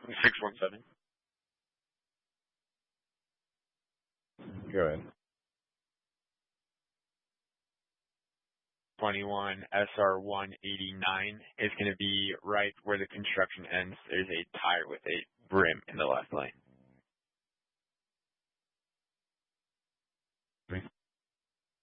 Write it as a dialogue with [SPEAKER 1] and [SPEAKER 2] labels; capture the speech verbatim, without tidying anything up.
[SPEAKER 1] six one seven.
[SPEAKER 2] Go ahead.
[SPEAKER 1] twenty-one S R one eighty-nine is going to be right where the construction ends. There's a tire with a rim in the left lane.